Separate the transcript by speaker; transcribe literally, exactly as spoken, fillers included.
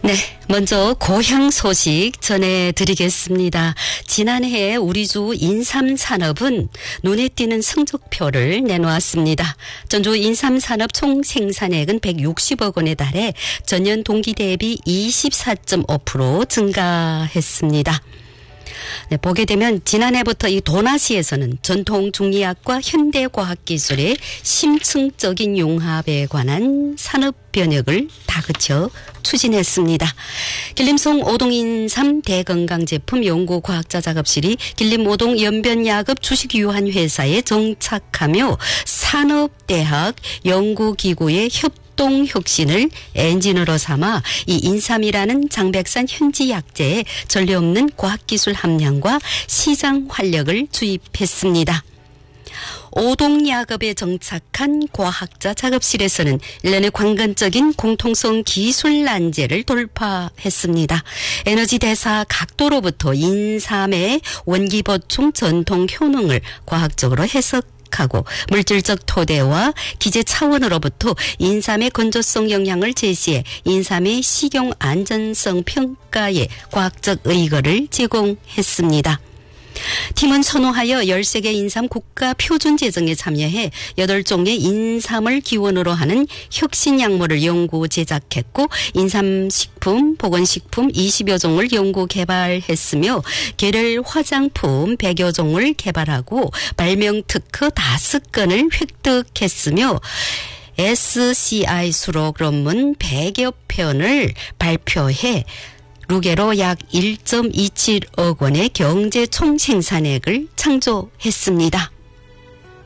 Speaker 1: 네, 먼저 고향 소식 전해드리겠습니다. 지난해 우리 주 인삼산업은 눈에 띄는 성적표를 내놓았습니다. 전주 인삼산업 총 생산액은 백육십억 원에 달해 전년 동기 대비 이십사 점 오 퍼센트 증가했습니다. 네, 보게 되면 지난해부터 이 도나시에서는 전통 중리학과 현대과학기술의 심층적인 융합에 관한 산업 변혁을 다그쳐 추진했습니다. 길림송 오동인삼 대건강제품 연구과학자 작업실이 길림 오동 연변야급 주식유한회사에 정착하며 산업대학 연구기구의 협 협동 혁신을 엔진으로 삼아 이 인삼이라는 장백산 현지 약재의 전례 없는 과학기술 함량과 시장 활력을 주입했습니다. 오동야급에 정착한 과학자 작업실에서는 일련의 관건적인 공통성 기술 난제를 돌파했습니다. 에너지 대사 각도로부터 인삼의 원기 보충 전통 효능을 과학적으로 해석 하고 물질적 토대와 기재 차원으로부터 인삼의 건조성 영향을 제시해 인삼의 식용 안전성 평가에 과학적 의거를 제공했습니다. 팀은 선호하여 열세 개 인삼 국가 표준 제정에 참여해 여덟 종의 인삼을 기원으로 하는 혁신 약물을 연구 제작했고 인삼식품, 보건식품 이십여 종을 연구 개발했으며 계열 화장품 백여 종을 개발하고 발명 특허 다섯 건을 획득했으며 에스씨아이 수록 논문 백여 편을 발표해 루게로 약 일 점 이칠억 원의 경제 총생산액을 창조했습니다.